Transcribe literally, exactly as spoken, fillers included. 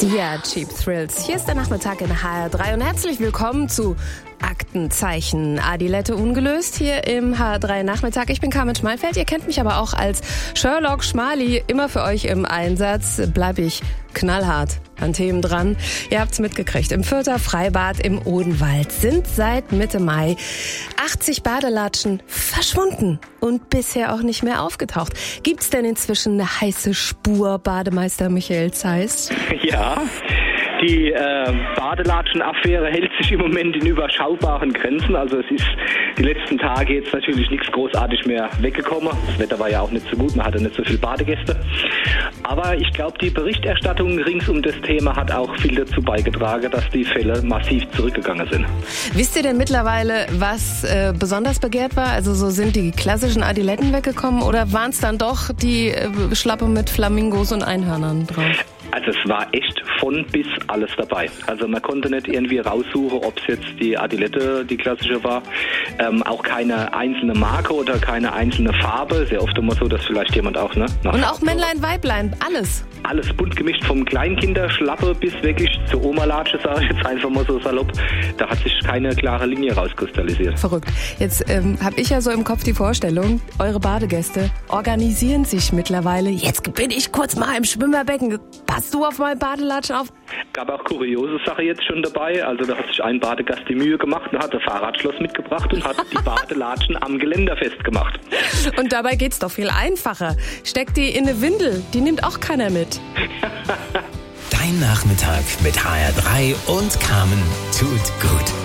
Sia, Cheap Thrills. Hier ist der Nachmittag in H R drei und herzlich willkommen zu Aktenzeichen Adilette ungelöst hier im H R drei Nachmittag. Ich bin Carmen Schmalfeld, ihr kennt mich aber auch als Sherlock Schmali. Immer für euch im Einsatz bleibe ich knallhart an Themen dran. Ihr habt's mitgekriegt. Im Fürther Freibad im Odenwald sind seit Mitte Mai achtzig Badelatschen verschwunden und bisher auch nicht mehr aufgetaucht. Gibt's denn inzwischen eine heiße Spur, Bademeister Michael Zeiss? Ja, die äh, Badelatschen-Affäre hält sich im Moment in überschaubaren Grenzen. Also es ist die letzten Tage jetzt natürlich nichts großartig mehr weggekommen. Das Wetter war ja auch nicht so gut, man hatte nicht so viele Badegäste. Aber ich glaube, die Berichterstattung rings um das Thema hat auch viel dazu beigetragen, dass die Fälle massiv zurückgegangen sind. Wisst ihr denn mittlerweile, was äh, besonders begehrt war? Also so sind die klassischen Adiletten weggekommen oder waren es dann doch die äh, Schlappe mit Flamingos und Einhörnern drauf? Also es war echt von bis alles dabei. Also man konnte nicht irgendwie raussuchen, ob es jetzt die Adilette, die klassische war. Ähm, auch keine einzelne Marke oder keine einzelne Farbe. Sehr oft immer so, dass vielleicht jemand auch... ne. Und auch Männlein, Weiblein, alles. Alles bunt gemischt, vom Kleinkinderschlappe bis wirklich zur Oma-Latsche, sage ich jetzt einfach mal so salopp. Da hat sich keine klare Linie rauskristallisiert. Verrückt. Jetzt ähm, habe ich ja so im Kopf die Vorstellung, eure Badegäste organisieren sich mittlerweile. Jetzt bin ich kurz mal im Schwimmerbecken. Passt du auf mein Badelatschen auf? Gab auch kuriose Sache jetzt schon dabei. Also da hat sich ein Badegast die Mühe gemacht und hat ein Fahrradschloss mitgebracht und hat die Badelatschen am Geländer festgemacht. Und dabei geht's doch viel einfacher. Steck die in eine Windel, die nimmt auch keiner mit. Dein Nachmittag mit H R drei und Carmen tut gut.